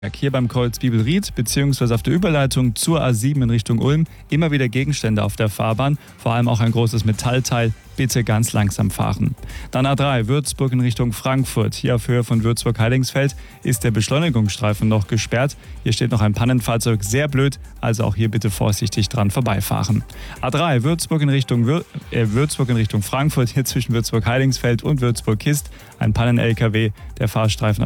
Hier beim Kreuz Bibelried bzw. auf der Überleitung zur A7 in Richtung Ulm immer wieder Gegenstände auf der Fahrbahn, vor allem auch ein großes Metallteil. Bitte ganz langsam fahren. Dann A3 Würzburg in Richtung Frankfurt. Hier auf Höhe von Würzburg-Heidingsfeld ist der Beschleunigungsstreifen noch gesperrt. Hier steht noch ein Pannenfahrzeug, sehr blöd, also auch hier bitte vorsichtig dran vorbeifahren. A3 Würzburg in Richtung Frankfurt, hier zwischen Würzburg-Heidingsfeld und Würzburg-Kist. Ein Pannen-LKW, der Fahrstreifen